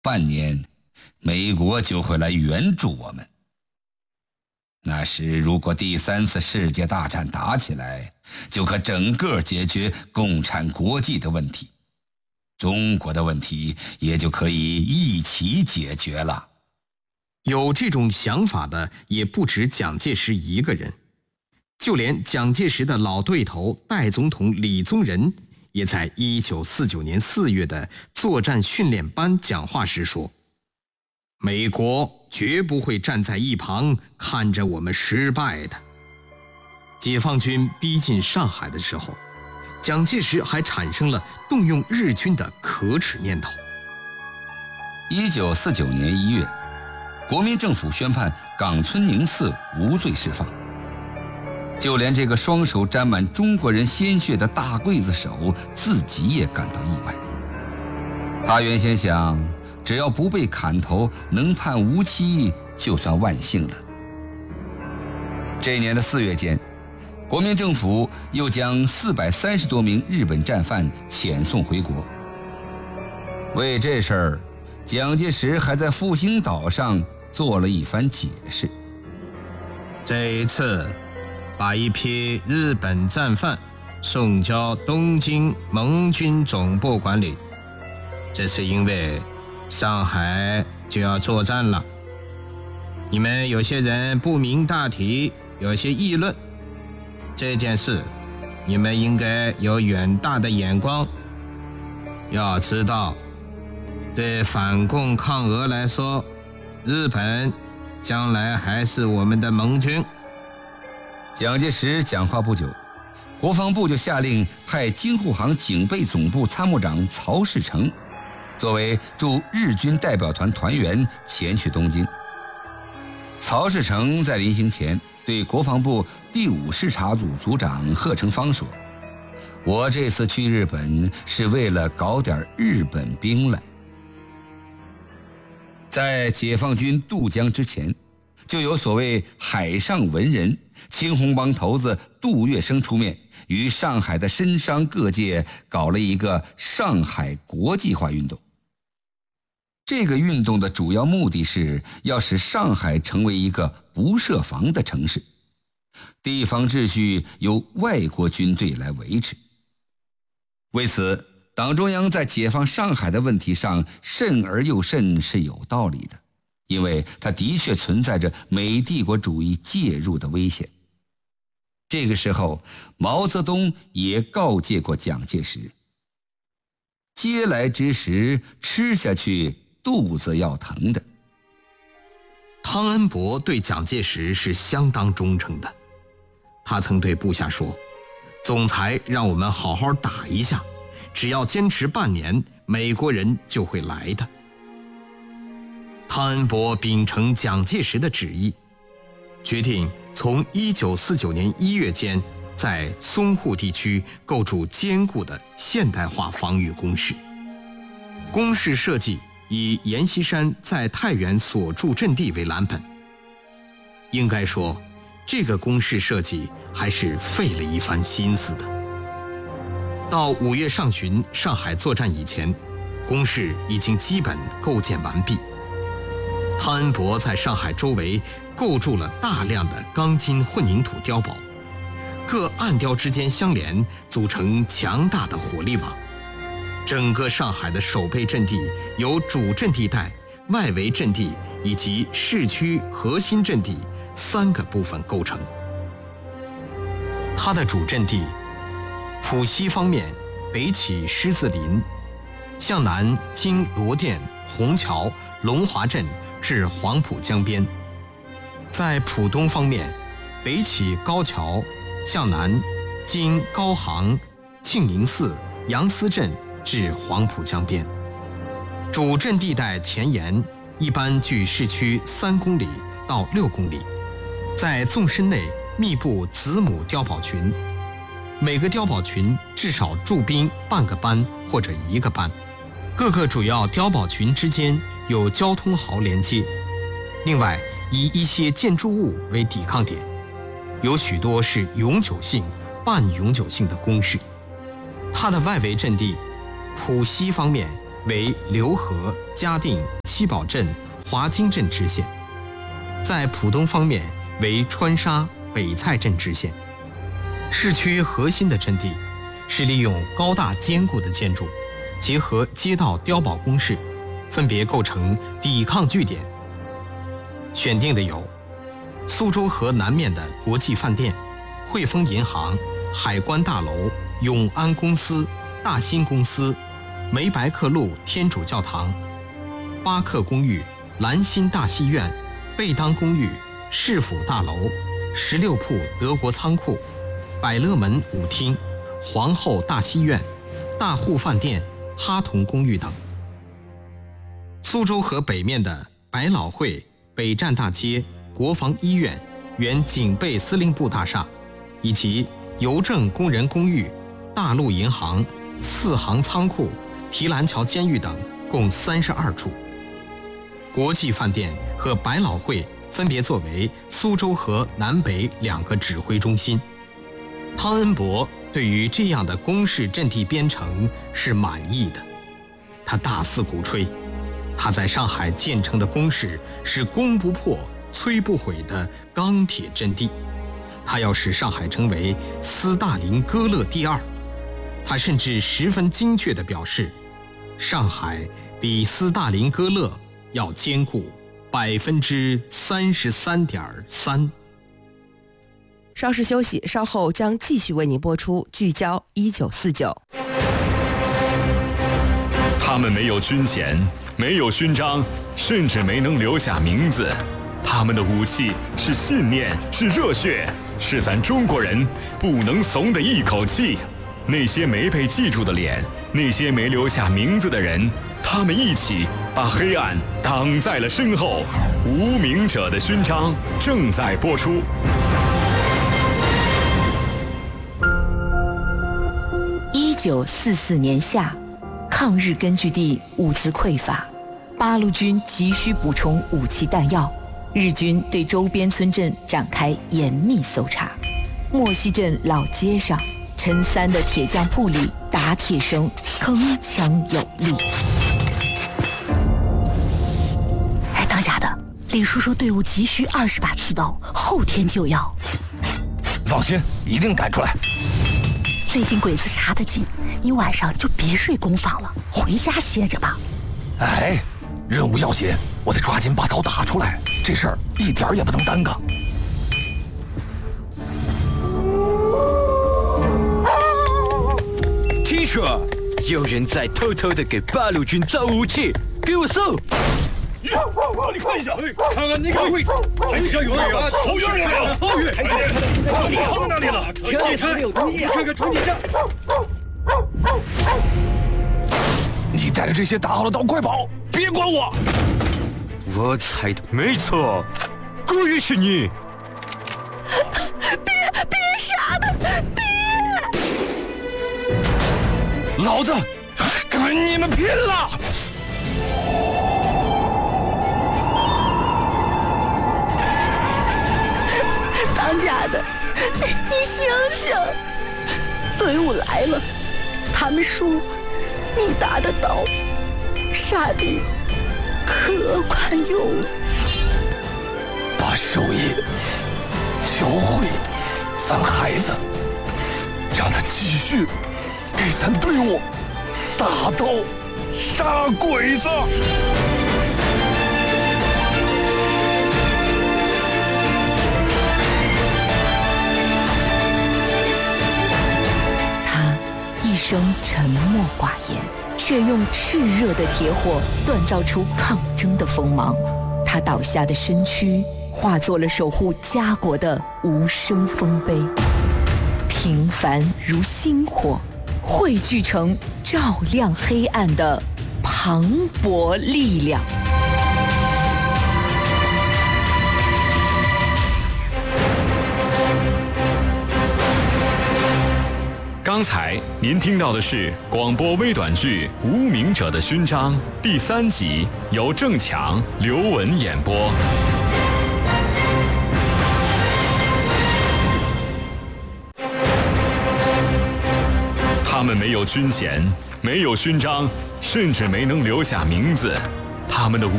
半年，美国就会来援助我们。那时如果第3次世界大战打起来，就可整个解决共产国际的问题，中国的问题也就可以一起解决了。 有这种想法的也不止蒋介石一个人，就连蒋介石的老对头代总统李宗仁也在1949年4月的作战训练班讲话时说，美国绝不会站在一旁看着我们失败的。解放军逼近上海的时候，蒋介石还产生了动用日军的可耻念头。 1949年1月，国民政府宣判冈村宁次无罪释放。就连这个双手沾满中国人鲜血的大刽子手自己也感到意外。他原先想，只要不被砍头，能判无期就算万幸了。这年的4月间，国民政府又将430多名日本战犯遣送回国。为这事儿，蒋介石还在复兴岛上做了一番解释。 这一次把一批日本战犯送交东京盟军总部管理，这是因为上海就要作战了。你们有些人不明大体，有些议论这件事，你们应该有远大的眼光。要知道，对反共抗俄来说，日本将来还是我们的盟军。 蒋介石讲话不久，国防部就下令派京沪杭警备总部参谋长曹士成作为驻日军代表团团员前去东京。曹士成在临行前对国防部第5视察组组长贺成芳说，我这次去日本是为了搞点日本兵来。在解放军渡江之前，就有所谓海上文人青红帮头子杜月笙出面，与上海的绅商各界搞了一个上海国际化运动。这个运动的主要目的是要使上海成为一个不设防的城市，地方秩序由外国军队来维持。为此，党中央在解放上海的问题上慎而又慎是有道理的，因为它的确存在着美帝国主义介入的危险。这个时候，毛泽东也告诫过蒋介石，嗟来之食，吃下去肚子要疼的。 汤恩伯对蒋介石是相当忠诚的，他曾对部下说，总裁让我们好好打一下，只要坚持半年，美国人就会来的。汤恩伯秉承蒋介石的旨意，决定从1949年1月间在淞沪地区构筑坚固的现代化防御工事。工事设计以阎锡山在太原所筑阵地为蓝本。应该说，这个工事设计还是费了一番心思的。到5月上旬上海作战以前，工事已经基本构建完毕。汤恩伯在上海周围构筑了大量的钢筋混凝土碉堡，各暗碉之间相连，组成强大的火力网。整个上海的守备阵地由主阵地带、外围阵地以及市区核心阵地3个部分构成。它的主阵地浦西方面北起狮子林，向南经罗店、虹桥、龙华镇至黄浦江边；在浦东方面北起高桥，向南经高杭、庆宁寺、杨思镇至黄浦江边。主阵地带前沿一般距市区3公里到6公里，在纵深内密布子母碉堡群，每个碉堡群至少驻兵半个班或者1个班，各个主要碉堡群之间有交通壕连接。另外，以一些建筑物为抵抗点，有许多是永久性、半永久性的工事。它的外围阵地，浦西方面为浏河、嘉定、七宝镇、华金镇知县；在浦东方面为川沙、北蔡镇知县。市区核心的阵地是利用高大坚固的建筑，结合街道碉堡工事，分别构成抵抗据点。选定的有苏州河南面的国际饭店、汇丰银行、海关大楼、永安公司、大新公司、梅白克路天主教堂、巴克公寓、兰心大戏院、贝当公寓、市府大楼、16铺德国仓库、百乐门舞厅、皇后大戏院、大户饭店、哈同公寓等。苏州河北面的百老汇、北站大街、国防医院、原警备司令部大厦，以及邮政工人公寓、大陆银行、四行仓库、提篮桥监狱等，共32处。国际饭店和百老汇分别作为苏州河南北2个指挥中心。汤恩伯对于这样的工事阵地编程是满意的，他大肆鼓吹，他在上海建成的工事是攻不破、摧不毁的钢铁阵地，他要使上海成为斯大林格勒第2。他甚至十分精确地表示，上海比斯大林格勒要坚固33.3%。 稍事休息，稍后将继续为您播出聚焦1949。 他们没有军衔，没有勋章，甚至没能留下名字。他们的武器是信念，是热血，是咱中国人不能怂的一口气。那些没被记住的脸，那些没留下名字的人，他们一起把黑暗挡在了身后。无名者的勋章正在播出。 1944年夏，抗日根据地物资匮乏，八路军急需补充武器弹药，日军对周边村镇展开严密搜查。莫西镇老街上，陈三的铁匠铺里打铁声铿锵有力。 哎，当家的，李叔说队伍急需20把刺刀，后天就要。 放心，一定赶出来。 最近鬼子查得紧，你晚上就别睡工坊了，回家歇着吧。 哎，任务要紧，我得抓紧把刀打出来，这事儿一点也不能耽搁。 听说有人在偷偷的给八路军造武器，给我搜！ 你看一下，看看那个位置，很小有那个好远呀，好远！你藏哪里了？你看，有东西，看看床底下。 你带着这些打好了刀，快跑，别管我！ 我猜的没错，故意是你。 别杀他！别！ 老子跟你们拼了！ 当家的，你醒醒！队伍来了，他们说你打的刀杀敌可管用， 把手艺教会咱孩子，让他继续给咱队伍打刀杀鬼子。 一生沉默寡言，却用炽热的铁火锻造出抗争的锋芒。他倒下的身躯化作了守护家国的无声丰碑，平凡如星火，汇聚成照亮黑暗的磅礴力量。 刚才您听到的是广播微短剧《无名者的勋章》第3集，由郑强、刘文演播。他们没有军衔，没有勋章， 甚至没能留下名字。他们的武